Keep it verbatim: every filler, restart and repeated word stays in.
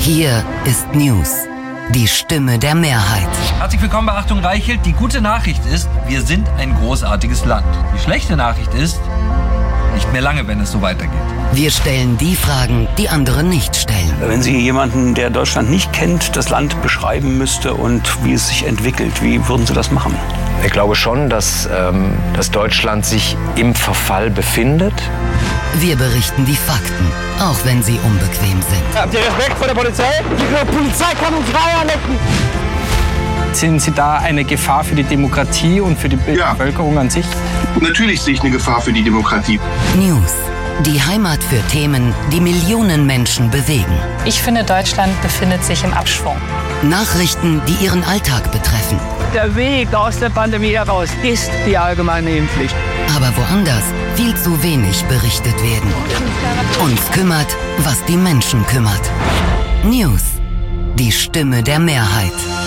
Hier ist News, die Stimme der Mehrheit. Herzlich willkommen bei Achtung Reichelt. Die gute Nachricht ist, wir sind ein großartiges Land. Die schlechte Nachricht ist, nicht mehr lange, wenn es so weitergeht. Wir stellen die Fragen, die andere nicht stellen. Wenn Sie jemanden, der Deutschland nicht kennt, das Land beschreiben müsste und wie es sich entwickelt, wie würden Sie das machen? Ich glaube schon, dass, ähm, dass Deutschland sich im Verfall befindet. Wir berichten die Fakten, auch wenn sie unbequem sind. Habt ihr Respekt vor der Polizei? Die Polizei kann uns Reiher lecken! Sind Sie da eine Gefahr für die Demokratie und für die Ja. Bevölkerung an sich? Natürlich sehe ich eine Gefahr für die Demokratie. News, die Heimat für Themen, die Millionen Menschen bewegen. Ich finde, Deutschland befindet sich im Abschwung. Nachrichten, die ihren Alltag betreffen. Der Weg aus der Pandemie heraus ist die allgemeine Impfpflicht. Aber woanders viel zu wenig berichtet werden. Uns kümmert, was die Menschen kümmert. News, die Stimme der Mehrheit.